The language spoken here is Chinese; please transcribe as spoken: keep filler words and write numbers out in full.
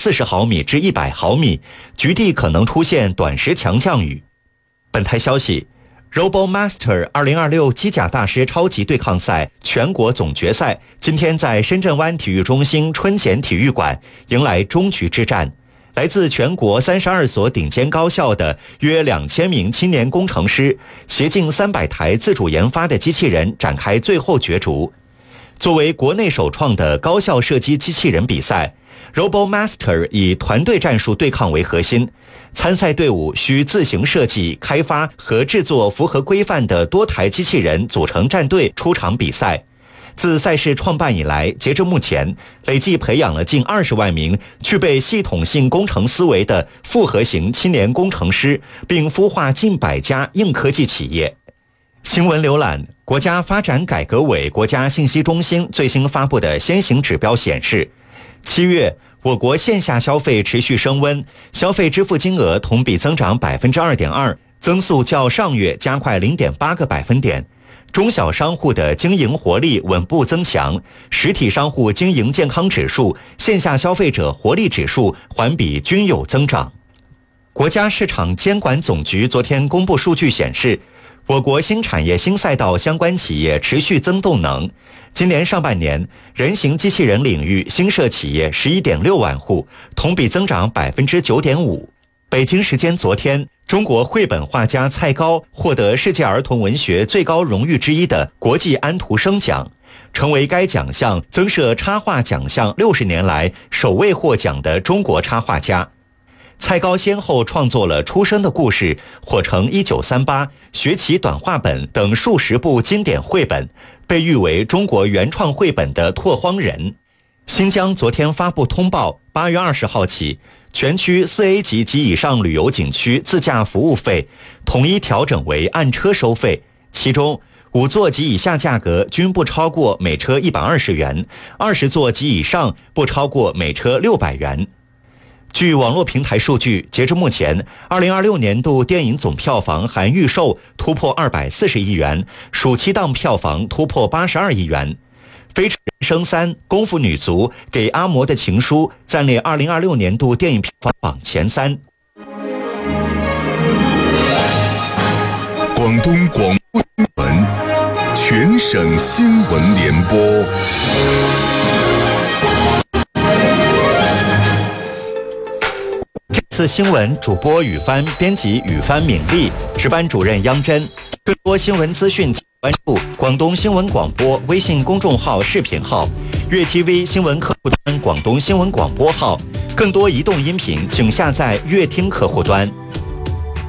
四十毫米至一百毫米，局地可能出现短时强降雨。本台消息，RoboMaster 二零二六机甲大师超级对抗赛全国总决赛今天在深圳湾体育中心春茧体育馆迎来终局之战。来自全国三十二所顶尖高校的约两千名青年工程师，携近三百台自主研发的机器人展开最后角逐。作为国内首创的高校射击机器人比赛， RoboMaster 以团队战术对抗为核心，参赛队伍需自行设计、开发和制作符合规范的多台机器人组成战队出场比赛。自赛事创办以来，截至目前，累计培养了近二十万名具备系统性工程思维的复合型青年工程师，并孵化近百家硬科技企业。新闻浏览：国家发展改革委国家信息中心最新发布的先行指标显示，七月我国线下消费持续升温，消费支付金额同比增长 百分之二点二， 增速较上月加快 零点八个百分点。中小商户的经营活力稳步增强，实体商户经营健康指数、线下消费者活力指数环比均有增长。国家市场监管总局昨天公布数据显示，我国新产业新赛道相关企业持续增动能。今年上半年，人形机器人领域新设企业 十一点六万户，同比增长 百分之九点五。北京时间昨天，中国绘本画家蔡高获得世界儿童文学最高荣誉之一的国际安徒生奖，成为该奖项增设插画奖项六十年来首位获奖的中国插画家。蔡高先后创作了《出生的故事》、《火城一九三八》、《学习短画本》等数十部经典绘本，被誉为中国原创绘本的拓荒人。新疆昨天发布通报，八月二十号起，全区 四 A 级及以上旅游景区自驾服务费统一调整为按车收费，其中五座及以下价格均不超过每车一百二十元，二十座及以上不超过每车六百元。据网络平台数据，截至目前，二零二六年度电影总票房含预售突破二百四十亿元，暑期档票房突破八十二亿元。《飞驰人生三》、《功夫女足》、《给阿嬷的情书》暂列二零二六年度电影票房榜前三。 广东广播新闻，全省新闻联播。 这次新闻主播雨帆，编辑雨帆敏丽，值班主任央真。更多新闻资讯，请关注广东新闻广播微信公众号、视频号、粤 T V 新闻客户端、广东新闻广播号。更多移动音频，请下载粤听客户端。